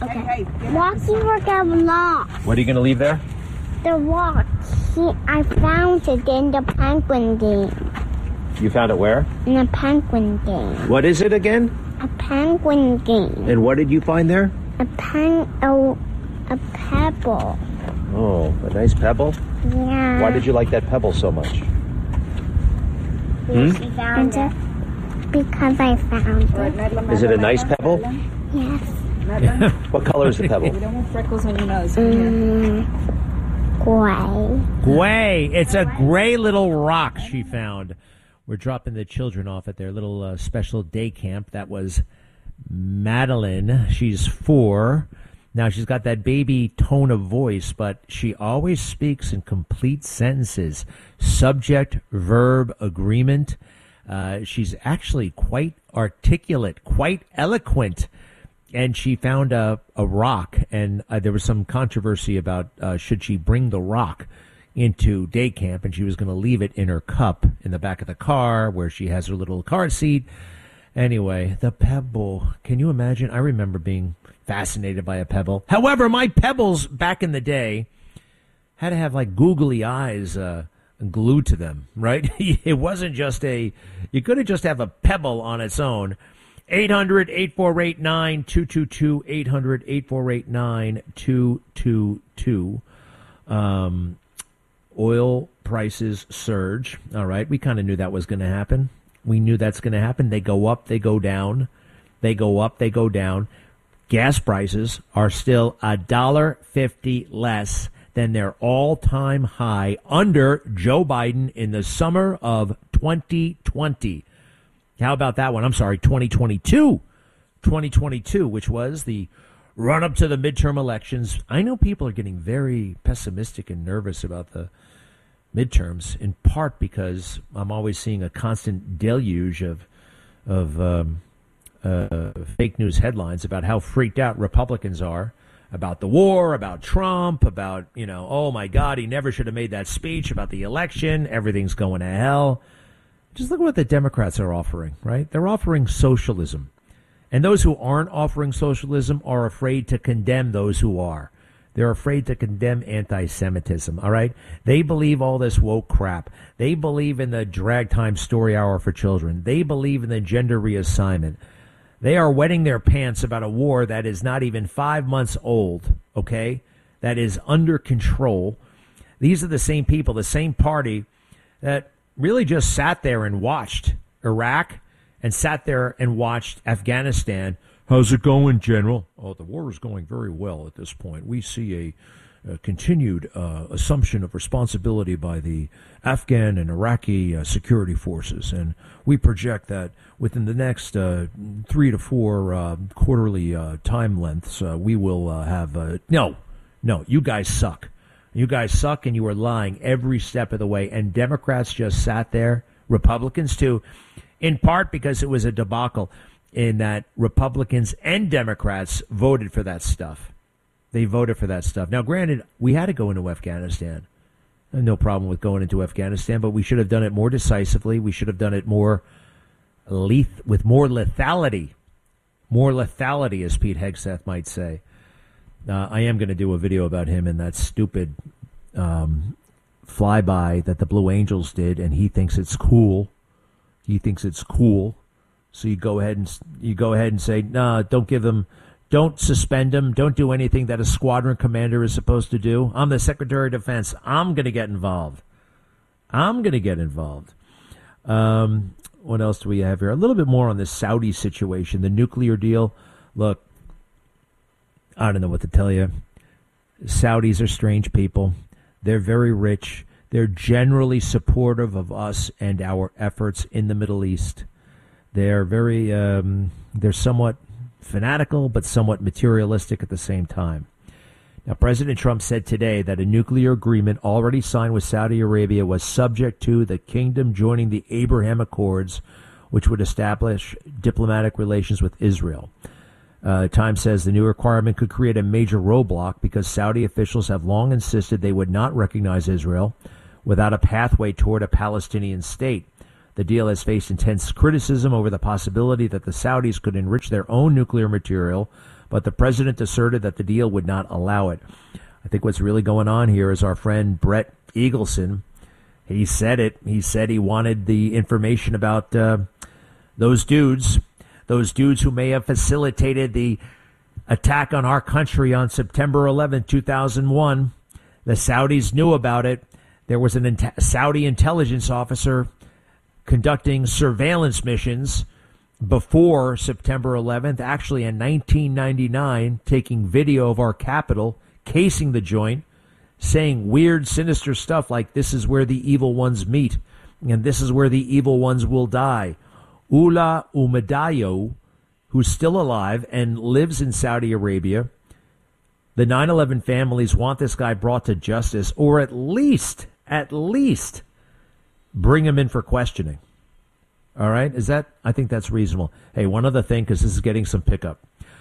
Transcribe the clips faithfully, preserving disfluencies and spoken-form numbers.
Okay. Rocky work out lost. What are you going to leave there? The rock. See, I found it in the penguin game. You found it where? In a penguin game. What is it again? A penguin game. And what did you find there? A pen. A, a pebble. Oh, a nice pebble? Yeah. Why did you like that pebble so much? Hmm? She found it. Because I found it. Is it a nice pebble? Yes. What color is the pebble? You don't want freckles on your nose. Mm, gray. Gray. It's a gray little rock she found. We're dropping the children off at their little uh, special day camp. That was Madeline. She's four. Now, she's got that baby tone of voice, but she always speaks in complete sentences. Subject, verb, agreement. Uh, she's actually quite articulate, quite eloquent. And she found a, a rock, and uh, there was some controversy about uh, should she bring the rock into day camp, and she was going to leave it in her cup in the back of the car where she has her little car seat. Anyway, the pebble. Can you imagine? I remember being fascinated by a pebble. However, my pebbles back in the day had to have like googly eyes uh, glued to them, right? It wasn't just a, you couldn't just have a pebble on its own. eight hundred, eight four eight, nine two two two, eight hundred, eight four eight, nine two two two. Um, oil prices surge. All right. We kind of knew that was going to happen. We knew that's going to happen. They go up, they go down. They go up, they go down. Gas prices are still a dollar fifty less than their all-time high under Joe Biden in the summer of twenty twenty. How about that one? I'm sorry, twenty twenty-two. twenty twenty-two, which was the run-up to the midterm elections. I know people are getting very pessimistic and nervous about the midterms, in part because I'm always seeing a constant deluge of of um, uh, fake news headlines about how freaked out Republicans are about the war, about Trump, about, you know, oh, my God, he never should have made that speech about the election. Everything's going to hell. Just look at what the Democrats are offering, right? They're offering socialism. And those who aren't offering socialism are afraid to condemn those who are. They're afraid to condemn anti-Semitism, all right? They believe all this woke crap. They believe in the drag time story hour for children. They believe in the gender reassignment. They are wetting their pants about a war that is not even five months old, okay? That is under control. These are the same people, the same party that really just sat there and watched Iraq and sat there and watched Afghanistan. How's it going, General? Oh, the war is going very well at this point. We see a, a continued uh, assumption of responsibility by the Afghan and Iraqi uh, security forces, and we project that within the next uh, three to four uh, quarterly uh, time lengths, uh, we will uh, have... Uh, no, no, you guys suck. You guys suck, and you are lying every step of the way, and Democrats just sat there, Republicans too, in part because it was a debacle in that Republicans and Democrats voted for that stuff. They voted for that stuff. Now, granted, we had to go into Afghanistan. No problem with going into Afghanistan, but we should have done it more decisively. We should have done it more leth- with more lethality. More lethality, as Pete Hegseth might say. Uh, I am going to do a video about him and that stupid um, flyby that the Blue Angels did, and he thinks it's cool. He thinks it's cool. So you go ahead and you go ahead and say, no, don't give them, don't suspend them, don't do anything that a squadron commander is supposed to do. I'm the Secretary of Defense. I'm going to get involved. I'm going to get involved. Um, what else do we have here? A little bit more on the Saudi situation, the nuclear deal. Look, I don't know what to tell you. Saudis are strange people. They're very rich. They're generally supportive of us and our efforts in the Middle East. They're very, um, they're somewhat fanatical, but somewhat materialistic at the same time. Now, President Trump said today that a nuclear agreement already signed with Saudi Arabia was subject to the kingdom joining the Abraham Accords, which would establish diplomatic relations with Israel. Uh, Time says the new requirement could create a major roadblock because Saudi officials have long insisted they would not recognize Israel without a pathway toward a Palestinian state. The deal has faced intense criticism over the possibility that the Saudis could enrich their own nuclear material but the president asserted that the deal would not allow it. I think what's really going on here is our friend Brett Eagleson. He said it. He said he wanted the information about uh, those dudes, those dudes who may have facilitated the attack on our country on September eleventh, two thousand one. The Saudis knew about it. There was an in- Saudi intelligence officer conducting surveillance missions before September eleventh, actually in nineteen ninety-nine, taking video of our Capitol, casing the joint, saying weird, sinister stuff like this is where the evil ones meet and this is where the evil ones will die. Ula Umadayo, who's still alive and lives in Saudi Arabia, the nine eleven families want this guy brought to justice, or at least, at least, bring him in for questioning. All right? Is that, I think that's reasonable. Hey, one other thing, because this is getting some pickup.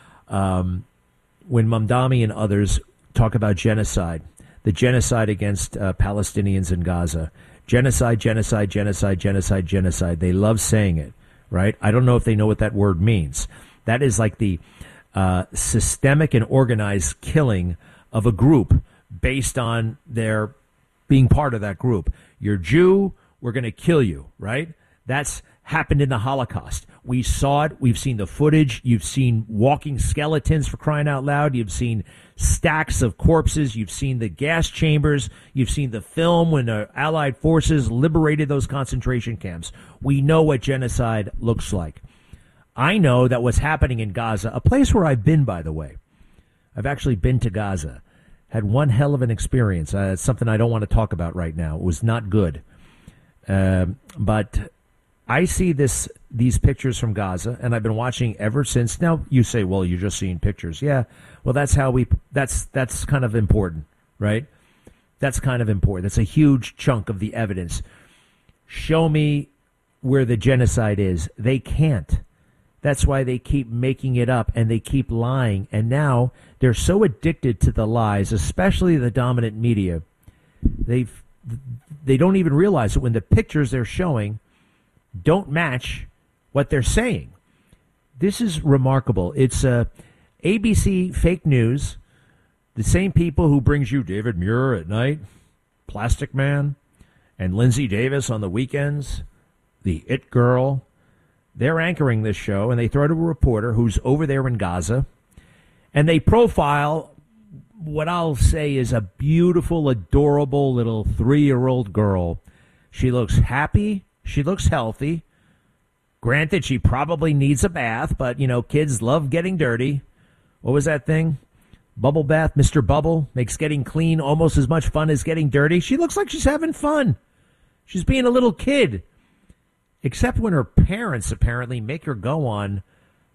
Um, when Mamdani and others talk about genocide, the genocide against uh, Palestinians in Gaza, genocide, genocide, genocide, genocide, genocide, they love saying it, right? I don't know if they know what that word means. That is like the uh, systemic and organized killing of a group based on their being part of that group. You're Jew, we're going to kill you, right? That's happened in the Holocaust. We saw it. We've seen the footage. You've seen walking skeletons, for crying out loud. You've seen stacks of corpses. You've seen the gas chambers. You've seen the film when the Allied forces liberated those concentration camps. We know what genocide looks like. I know that what's happening in Gaza, a place where I've been, by the way. I've actually been to Gaza. Had one hell of an experience. Uh, it's something I don't want to talk about right now. It was not good. Uh, but I see this these pictures from Gaza, and I've been watching ever since. Now, you say, well, you're just seeing pictures. Yeah, well, that's how we, that's that's kind of important, right? That's kind of important. That's a huge chunk of the evidence. Show me where the genocide is. They can't. That's why they keep making it up, and they keep lying. And now they're so addicted to the lies, especially the dominant media, they've, they don't even realize that when the pictures they're showing don't match what they're saying. This is remarkable. It's uh, A B C fake news, the same people who brings you David Muir at night, Plastic Man, and Lindsay Davis on the weekends, the It Girl. They're anchoring this show, and they throw to a reporter who's over there in Gaza, and they profile what I'll say is a beautiful, adorable little three-year-old girl. She looks happy. She looks healthy. Granted, she probably needs a bath, but, you know, kids love getting dirty. What was that thing? Bubble bath, Mister Bubble, makes getting clean almost as much fun as getting dirty. She looks like she's having fun. She's being a little kid. Except when her parents apparently make her go on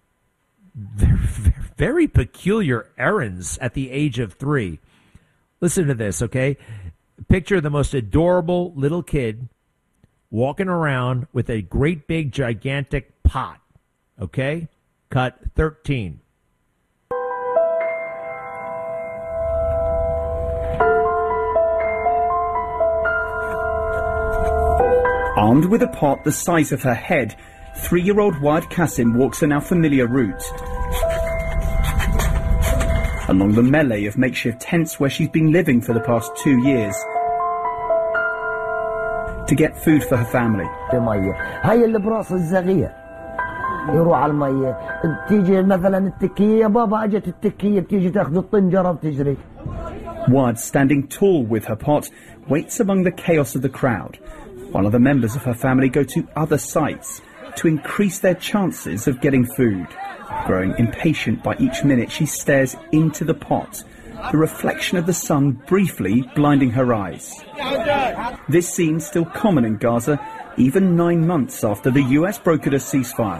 very, very peculiar errands at the age of three. Listen to this, okay? Picture the most adorable little kid walking around with a great big gigantic pot, okay? Cut thirteen. Armed with a pot the size of her head, three-year-old Wad Qasim walks a now familiar route along the melee of makeshift tents where she's been living for the past two years to get food for her family. هاي اللي براس الزغير يروح على المية تيجي مثلا التكية بابا اجت التكية بتيجي تاخذ الطنجرة بتجري. Wad, standing tall with her pot, waits among the chaos of the crowd, while other members of her family go to other sites to increase their chances of getting food. Growing impatient by each minute, she stares into the pot, the reflection of the sun briefly blinding her eyes. This scene still common in Gaza, even nine months after the U S brokered a ceasefire.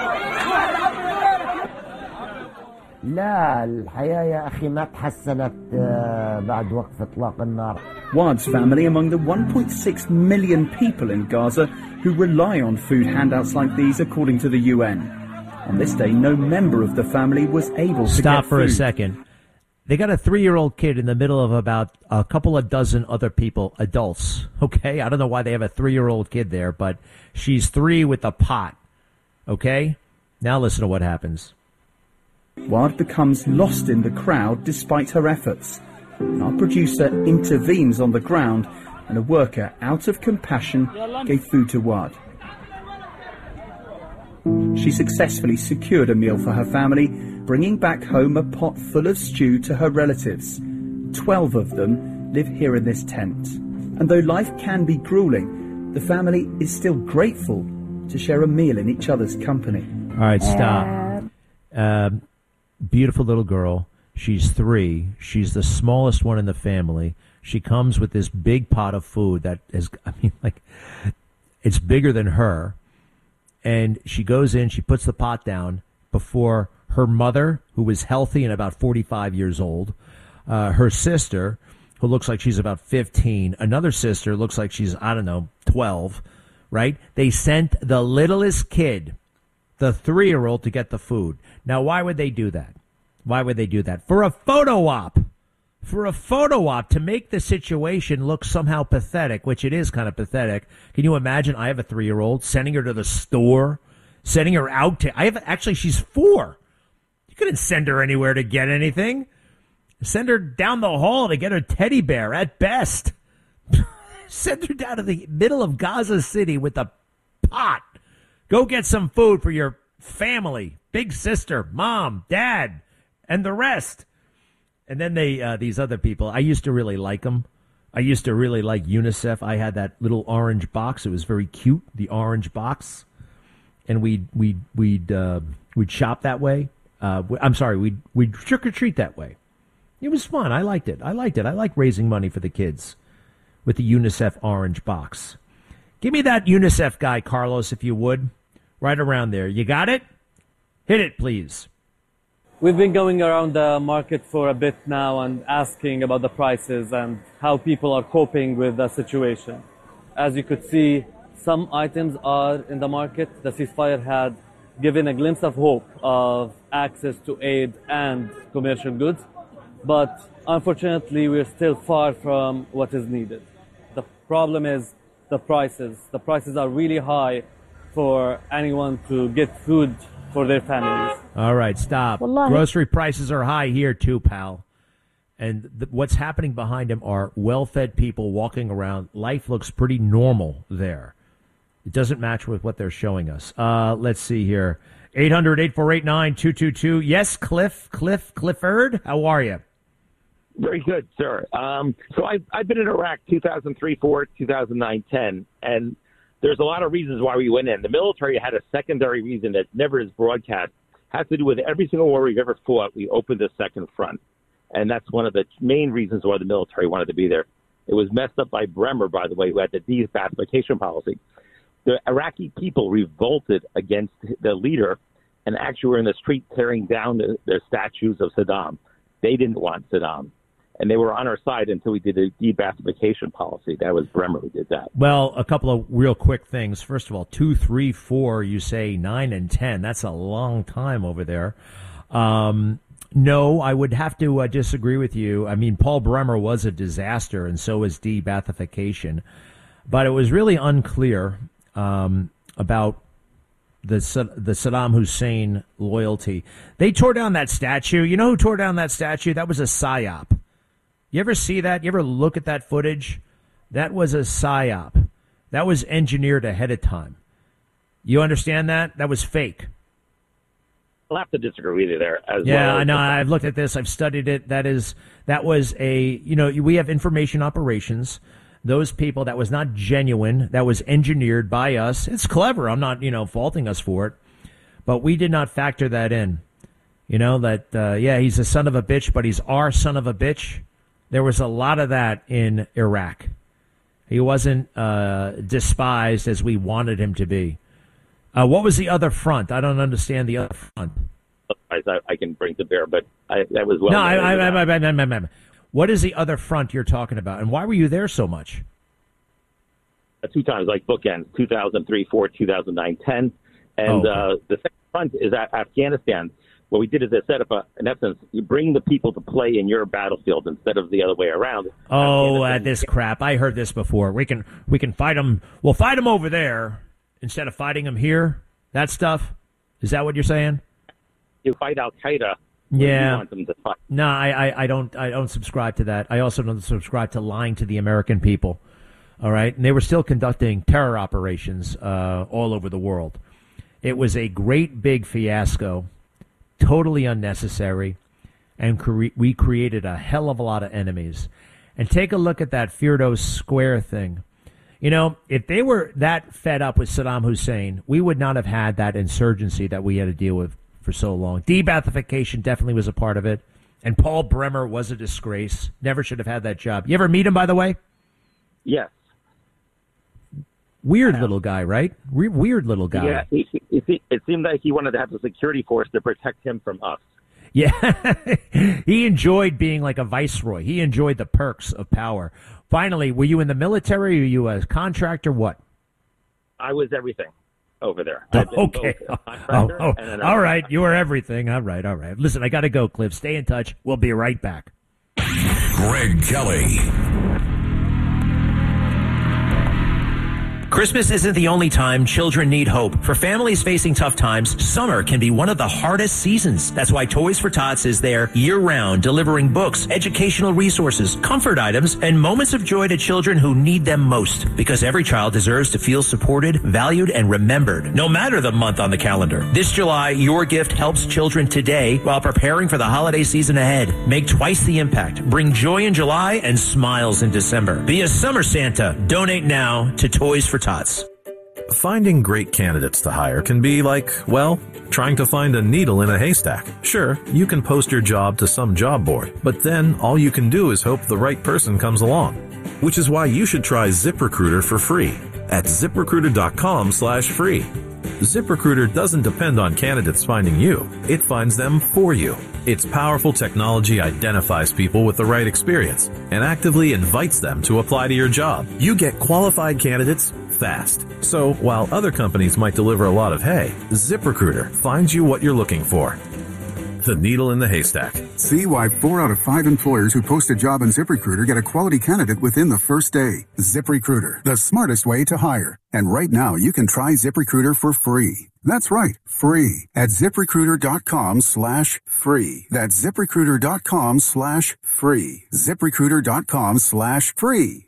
لا الحياة يا أخي ما تحسنت بعد وقف إطلاق النار. Wad's family among the one point six million people in Gaza who rely on food handouts like these, according to the U N. On this day, no member of the family was able to Stop get for food. a second. They got a three-year-old kid in the middle of about a couple of dozen other people, adults, okay? I don't know why they have a three-year-old kid there, but she's three with a pot, okay? Now listen to what happens. Ward becomes lost in the crowd despite her efforts. Our producer intervenes on the ground, and a worker, out of compassion, gave food to Ward. She successfully secured a meal for her family, bringing back home a pot full of stew to her relatives. Twelve of them live here in this tent. And though life can be grueling, the family is still grateful to share a meal in each other's company. All right, stop. Uh, beautiful little girl. She's three. She's the smallest one in the family. She comes with this big pot of food that is, I mean, like, it's bigger than her. And she goes in, she puts the pot down before her mother, who is healthy and about forty-five years old, uh, her sister, who looks like she's about fifteen, another sister looks like she's, I don't know, twelve, right? They sent the littlest kid, the three-year-old, to get the food. Now, why would they do that? Why would they do that? For a photo op. For a photo op, to make the situation look somehow pathetic, which it is kind of pathetic. Can you imagine? I have a three-year-old, sending her to the store, sending her out to, I have, actually, she's four. You couldn't send her anywhere to get anything. Send her down the hall to get her teddy bear at best. Send her down to the middle of Gaza City with a pot. Go get some food for your family, big sister, mom, dad, and the rest. And then they, uh, these other people, I used to really like them. I used to really like UNICEF. I had that little orange box. It was very cute, the orange box. And we'd, we'd, we'd, uh, we'd shop that way. Uh, I'm sorry, we'd, we'd trick or treat that way. It was fun. I liked it. I liked it. I like raising money for the kids with the UNICEF orange box. Give me that UNICEF guy, Carlos, if you would. Right around there. You got it? Hit it, please. We've been going around the market for a bit now and asking about the prices and how people are coping with the situation. As you could see, some items are in the market. The ceasefire had given a glimpse of hope of access to aid and commercial goods, but unfortunately we're still far from what is needed. The problem is the prices. The prices are really high for anyone to get food for their families. All right, stop. Wallahi. Grocery prices are high here too, pal. And th- what's happening behind him are well-fed people walking around. Life looks pretty normal there. It doesn't match with what they're showing us. Uh, let's see here. eight hundred, eight four eight, nine two two two. Yes, Cliff, Cliff, Clifford, how are you? Very good, sir. Um, so I've, I've been in Iraq two thousand three, four, two thousand nine, ten, and there's a lot of reasons why we went in. The military had a secondary reason that never is broadcast. Has to do with every single war we've ever fought, we opened a second front. And that's one of the main reasons why the military wanted to be there. It was messed up by Bremer, by the way, who had the de-Ba'athification policy. The Iraqi people revolted against the leader and actually were in the street tearing down the, the statues of Saddam. They didn't want Saddam. And they were on our side until we did a de-Ba'athification policy. That was Bremer who did that. Well, a couple of real quick things. First of all, two, three, four, you say nine and ten. That's a long time over there. Um, no, I would have to uh, disagree with you. I mean, Paul Bremer was a disaster, and so was de-Ba'athification. But it was really unclear um, about the the Saddam Hussein loyalty. They tore down that statue. You know who tore down that statue? That was a psyop. You ever see that? You ever look at that footage? That was a psyop. That was engineered ahead of time. You understand that? That was fake. I'll have to disagree with you there as yeah, well. I know. I've looked at this. I've studied it. That is, that was a, you know, we have information operations. Those people, that was not genuine. That was engineered by us. It's clever. I'm not, you know, faulting us for it. But we did not factor that in. You know, that, uh, yeah, he's a son of a bitch, but he's our son of a bitch. There was a lot of that in Iraq. He wasn't uh, despised as we wanted him to be. Uh, what was the other front? I don't understand the other front. I, I can bring to bear, but I, that was well. No, I, I, I, I, I, I, I, what is the other front you're talking about, and why were you there so much? Two times, like bookends, two thousand three, four, two thousand nine, ten. And oh, okay. uh, the second front is at Afghanistan. What we did is they set up, a, in essence, you bring the people to play in your battlefield instead of the other way around. Oh, uh, this crap. I heard this before. We can we can fight them. We'll fight them over there instead of fighting them here. That stuff. Is that what you're saying? You fight Al-Qaeda Or do you Yeah. want them to fight? No, I, I, I don't I don't subscribe to that. I also don't subscribe to lying to the American people. All right? And they were still conducting terror operations uh, all over the world. It was a great big fiasco, totally unnecessary, and cre- we created a hell of a lot of enemies. And take a look at that Firdos Square thing. You know, if they were that fed up with Saddam Hussein, we would not have had that insurgency that we had to deal with for so long. De-Baathification definitely was a part of it. And Paul Bremer was a disgrace. Never should have had that job. You ever meet him, by the way? Yes. Weird little guy, right? Re- weird little guy. Yeah, he, he, he, it seemed like he wanted to have a security force to protect him from us. Yeah. He enjoyed being like a viceroy. He enjoyed the perks of power. Finally, were you in the military? Were you a contractor? What? I was everything over there. Oh, I've been okay. both a Oh, contractor oh, and an all right. You were everything. All right. All right. Listen, I got to go, Cliff. Stay in touch. We'll be right back. Greg Kelly. Christmas isn't the only time children need hope. For families facing tough times, summer can be one of the hardest seasons. That's why Toys for Tots is there year-round, delivering books, educational resources, comfort items, and moments of joy to children who need them most. Because every child deserves to feel supported, valued, and remembered, no matter the month on the calendar. This July, your gift helps children today while preparing for the holiday season ahead. Make twice the impact. Bring joy in July and smiles in December. Be a summer Santa. Donate now to Toys for Tots. Finding great candidates to hire can be like, well, trying to find a needle in a haystack. Sure, you can post your job to some job board, but then all you can do is hope the right person comes along. Which is why you should try ZipRecruiter for free at ZipRecruiter.com slash free. ZipRecruiter doesn't depend on candidates finding you. It finds them for you. Its powerful technology identifies people with the right experience and actively invites them to apply to your job. You get qualified candidates fast. So while other companies might deliver a lot of hay, ZipRecruiter finds you what you're looking for. The needle in the haystack. See why four out of five employers who post a job on ZipRecruiter get a quality candidate within the first day. ZipRecruiter, the smartest way to hire. And right now, you can try ZipRecruiter for free. That's right, free at ZipRecruiter.com slash free. That's ZipRecruiter.com slash free. ZipRecruiter.com slash free.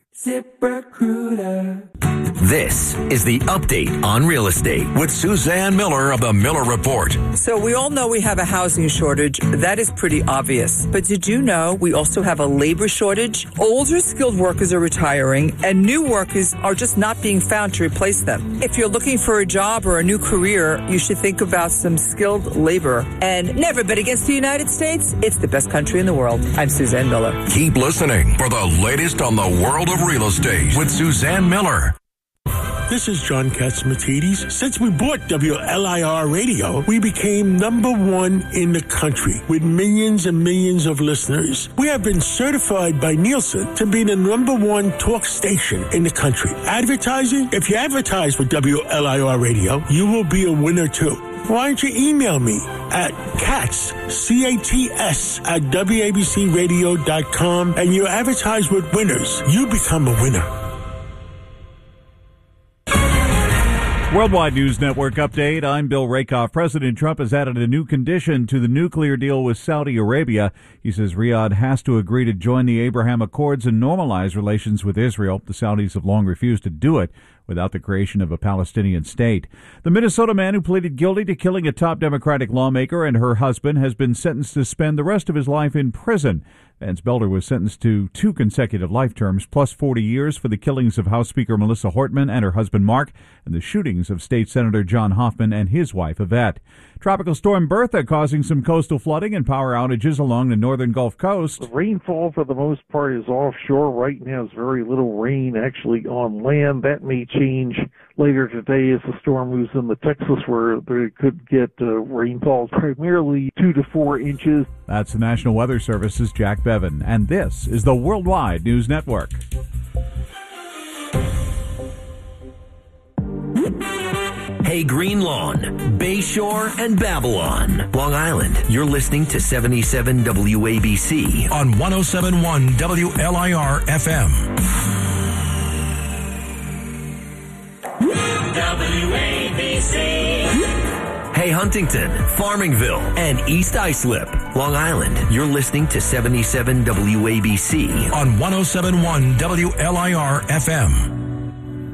ZipRecruiter. This is the Update on Real Estate with Suzanne Miller of the Miller Report. So we all know we have a housing shortage. That is pretty obvious. But did you know we also have a labor shortage? Older skilled workers are retiring and new workers are just not being found to replace them. If you're looking for a job or a new career, you should think about some skilled labor. And never bet against the United States. It's the best country in the world. I'm Suzanne Miller. Keep listening for the latest on the world of real estate with Suzanne Miller. This is John Katsimatidis. Since we bought W L I R Radio, we became number one in the country with millions and millions of listeners. We have been certified by Nielsen to be the number one talk station in the country. Advertising? If you advertise with W L I R Radio, you will be a winner too. Why don't you email me at Katz, C A T S, at W A B C radio dot com and you advertise with winners. You become a winner. Worldwide News Network update. I'm Bill Rakoff. President Trump has added a new condition to the nuclear deal with Saudi Arabia. He says Riyadh has to agree to join the Abraham Accords and normalize relations with Israel. The Saudis have long refused to do it without the creation of a Palestinian state. The Minnesota man who pleaded guilty to killing a top Democratic lawmaker and her husband has been sentenced to spend the rest of his life in prison. Vance Belder was sentenced to two consecutive life terms, plus forty years for the killings of House Speaker Melissa Hortman and her husband Mark, and the shootings of State Senator John Hoffman and his wife Yvette. Tropical storm Bertha causing some coastal flooding and power outages along the northern Gulf Coast. The rainfall for the most part is offshore. Right now there's very little rain actually on land. That may change later today as the storm moves into Texas, where they could get uh, rainfall primarily two to four inches. That's the National Weather Service's Jack Bevan, and this is the Worldwide News Network. Hey, Green Lawn, Bayshore, and Babylon, Long Island. You're listening to seventy-seven W A B C on one oh seven point one W L I R F M. W A B C. Hey Huntington, Farmingville, and East Islip, Long Island. You're listening to seventy-seven W A B C on one oh seven point one W L I R F M.